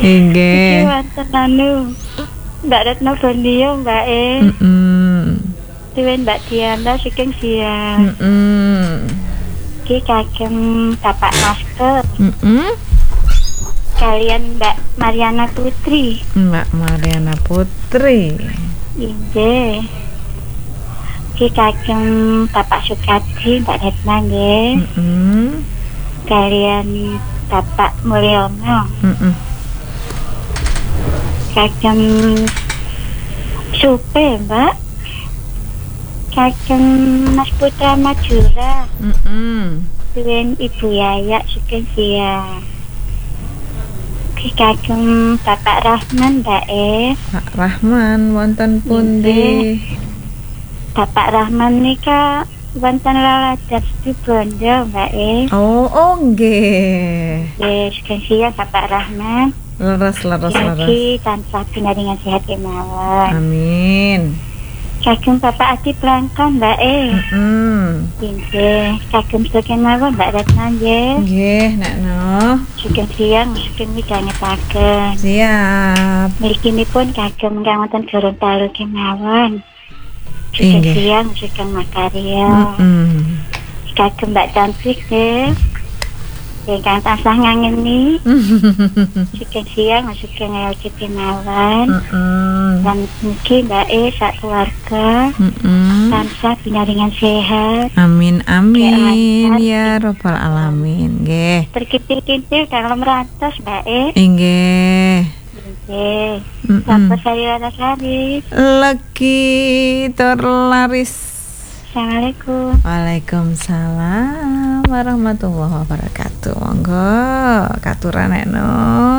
Iki Inggih. wonten anu Mbak Retno Bondio, Mbak Dewen Mbak Diana saking siang. Iki kagem Bapak Masker kalian Mbak Mariana Putri. Mbak Mariana Putri. Inggih. Iki kagem Bapak Sukadi, Mbak Retna nggih. Kalian Bapak Mulyono. Kagem Supe, Mbak. Kagem Mas Putra Majura. Dewen Ibu Yaya saking siang. Iki kagem Bapak Rahman, Mbak Pak Rahman wonten pundi? Nggih. Bapak Rahman nika wonten Laladas di Bondo, Mbak Oh nggih. Yes, siang Bapak Rahman. Leres. Jadi tansah pinaringan sehat kemawon. Amin. Kagem Bapak Adi Plangkan, Mbak Inggih. Kagem saking mawon Mbak Retna nggih. Nggih, Nek No. Sugeng siang, sugeng midhangetaken. Siap. Mliginipun kagem ingkang wonten Gorontalo kemawon. Sugeng Inggih. siang, sugeng makarya. Kagem Mbak Cantik nggih. Ingkang tansah ngangeni. Sugeng siang, sugeng LCP mawon. Dan mugi Mbak sak keluarga tansah pinaringan sehat. Amin ya robbal alamin. Nggih. Terkimpil-kimpil dalam rantas Mbak Inggih. Nggih. Sampun sari laris. Legi tur laris. Assalamualaikum. Waalaikumsalam warahmatullahi wabarakatuh. Monggo katuran Nek No.